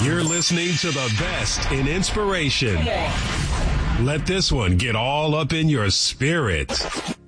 You're listening to the best in inspiration. Let this one get all up in your spirit.